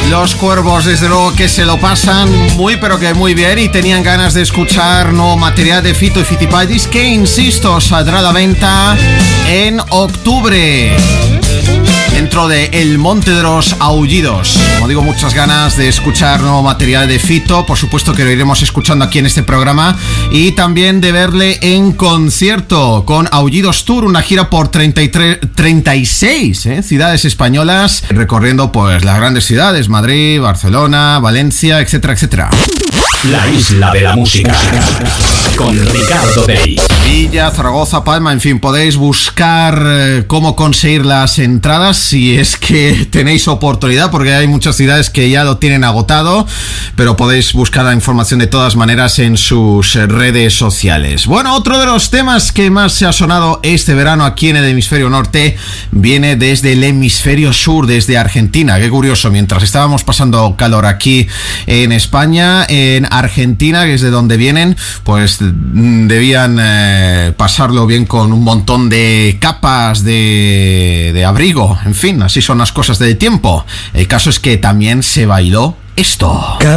Los Cuervos, desde luego que se lo pasan muy pero que muy bien y tenían ganas de escuchar nuevo material de Fito y Fitipaldis, que insisto, saldrá a la venta en octubre dentro de El Monte de los Aullidos. Como digo, muchas ganas de escuchar nuevo material de Fito. Por supuesto que lo iremos escuchando aquí en este programa, y también de verle en concierto con Aullidos Tour, una gira por 36 ciudades españolas, recorriendo pues las grandes ciudades: Madrid, Barcelona, Valencia, etcétera, etcétera. La isla de la música con Ricardo Day. Villa, Zaragoza, Palma, en fin, podéis buscar cómo conseguir las entradas si es que tenéis oportunidad, porque hay muchas ciudades que ya lo tienen agotado, pero podéis buscar la información de todas maneras en sus redes sociales. Bueno, otro de los temas que más se ha sonado este verano aquí en el hemisferio norte viene desde el hemisferio sur, desde Argentina. Qué curioso, mientras estábamos pasando calor aquí en España, en Argentina, que es de donde vienen, pues debían pasarlo bien con un montón de capas de abrigo. En fin, así son las cosas del tiempo. El caso es que también se bailó esto.